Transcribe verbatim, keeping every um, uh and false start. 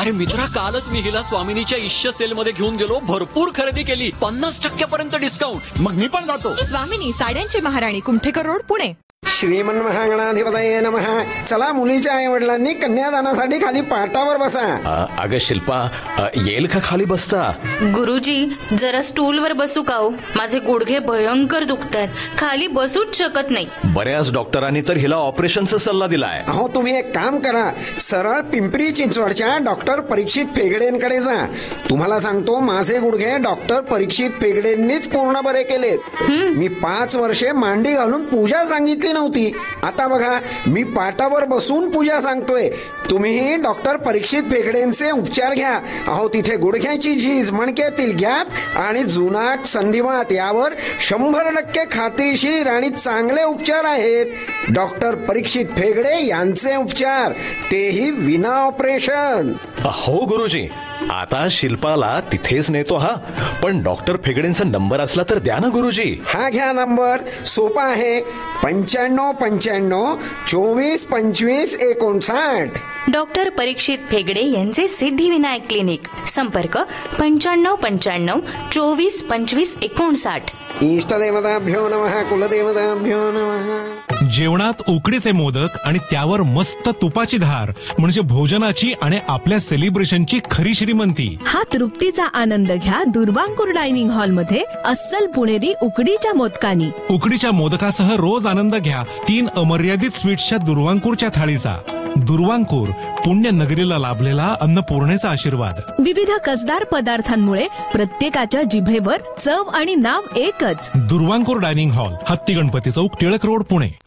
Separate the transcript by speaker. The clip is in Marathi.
Speaker 1: अरे मित्रा, कालच मी हिला स्वामिनीच्या इश्य सेल मध्ये घेऊन गेलो, भरपूर खरेदी केली, पन्नास टक्क्यापर्यंत डिस्काउंट. मग मी पण जातो.
Speaker 2: स्वामिनी साड्यांची महाराणी, कुमठेकर रोड, पुणे.
Speaker 3: श्रीमन महागणाधिपतये नमः. चला, मुलीच्या आई वडिलांनी कन्यादानासाठी खाली पाटावर बसा.
Speaker 4: अगं शिल्पा, अ, येईल का खाली बसता?
Speaker 5: गुरुजी, जरा स्टूलवर बसू का हो? माझे गुडघे भयंकर दुखतात, खाली बसूच शकत नाही.
Speaker 4: बऱ्याच डॉक्टरांनी तर हिला ऑपरेशनचा सल्ला दिलाय.
Speaker 3: अहो, तुम्ही एक काम करा, सरळ पिंपरी चिंचवडच्या डॉक्टर परीक्षित फेगडेंकडे जा. तुम्हाला सांगतो, माझे गुडघे डॉक्टर परीक्षित फेगडेंनीच पूर्ण बरे केलेत. मी पाच वर्षे मांडी घालून पूजा सांगितली नव्हती. आता बघा, मी पाटावर बसून पूजा सांगतोय. तुम्हीही डॉक्टर परीक्षित फेगडेंचे उपचार घ्या. अहो, तिथे गुडघ्याची झीज, मणक्यातील गॅप आणि जुनाट संधिवात यावर शंभर टक्के खात्रीशीर आणि चांगले उपचार आहेत. डॉक्टर परीक्षित फेगडे यांचे उपचार, तेही विना ऑपरेशन.
Speaker 4: हो गुरुजी, आता शिल्पाला तिथेच नेतो. हा, पण डॉक्टर फेगडेंचा नंबर असला तर द्या ना गुरुजी.
Speaker 3: हा घ्या नंबर, सोपा आहे. पंच्याण्णव पंच्याण्णव चोवीस पंचवीस एकोणसाठ.
Speaker 5: डॉक्टर परीक्षित फेगडे यांचे सिद्धिविनायक क्लिनिक. संपर्क पंच्याण्णव पंच्याण्णव चोवीस पंचवीस एकोणसाठ.
Speaker 3: इष्टदेवताभ्यो नमः, कुलदेवताभ्यो नमः.
Speaker 6: जेवणात उकडीचे मोदक आणि त्यावर मस्त तुपाची धार म्हणजे भोजनाची आणि आपल्या सेलिब्रेशनची खरी श्रीमंती.
Speaker 2: हा तृप्तीचा आनंद घ्या दुर्वांकूर डायनिंग हॉल मध्ये अस्सल पुणेरी उकडीच्या मोदकानी.
Speaker 6: उकडीच्या मोदकासह रोज आनंद घ्या तीन अमर्यादित स्वीट्सच्या दुर्वांकूरच्या थाळीचा. दुर्वांकूर, पुण्य नगरीला लाभलेला अन्नपूर्णेचा आशीर्वाद.
Speaker 2: विविध कसदार पदार्थांमुळे प्रत्येकाच्या जिभेवर चव आणि नाव एकच.
Speaker 6: दुर्वांकूर डायनिंग हॉल, हत्ती गणपती चौक, टिळक रोड, पुणे.